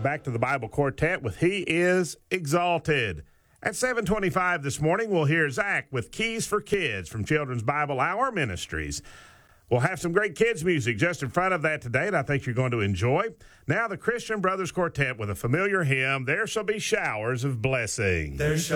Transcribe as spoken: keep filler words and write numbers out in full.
back to the Bible Quartet with He Is Exalted. At seven twenty-five this morning, we'll hear Zach with Keys for Kids from Children's Bible Hour Ministries. We'll have some great kids' music just in front of that today, and I think you're going to enjoy. Now, the Christian Brothers Quartet with a familiar hymn, There Shall Be Showers of Blessing. There shall